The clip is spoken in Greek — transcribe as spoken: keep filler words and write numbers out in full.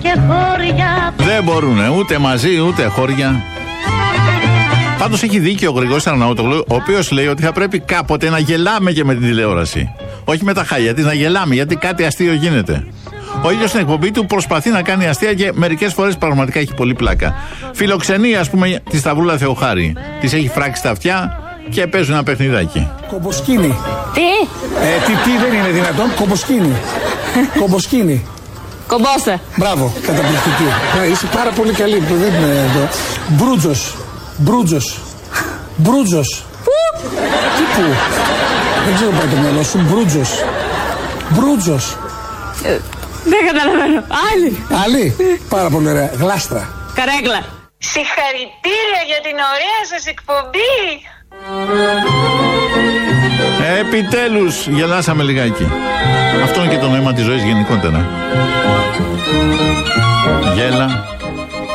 και χώρια. Δεν μπορούνε ούτε μαζί ούτε χώρια. Πάντως έχει δίκιο ο Γρηγόρης Αρναούτογλου, ο οποίος λέει ότι θα πρέπει κάποτε να γελάμε και με την τηλεόραση. Όχι με τα χάλια της, να γελάμε, γιατί κάτι αστείο γίνεται. Ο ίδιος στην εκπομπή του προσπαθεί να κάνει αστεία και μερικές φορές πραγματικά έχει πολύ πλάκα. Φιλοξενεί, ας πούμε, τη Σταυρούλα Θεοχάρη. Της έχει φράξει τα αυτιά και παίζουν ένα παιχνιδάκι. Κομποσκίνη. Τι? Ε, τι, τι δεν είναι δυνατόν, κομποσκίνη. Κομποσκίνη. Κομπόστε. Μπράβο, καταπληκτική. Ε, είσαι πάρα πολύ καλή. Δεν είναι εδώ. Μπρούτζος. Μπρούτζος. Μπρούτζος. Πού? Τι πού? Δεν ξέρω πάει το μυαλό σου. Μπρούτζος. Μπρούτζος. Ε, δεν καταλαβαίνω. Άλλη. Άλλη. Πάρα πολύ ωραία. Γλάστρα. Καρέκλα. Συγχαρητήρια για την ωραία σας εκπομπή. Επιτέλους γελάσαμε λιγάκι. Αυτό είναι και το νόημα της ζωής γενικότερα.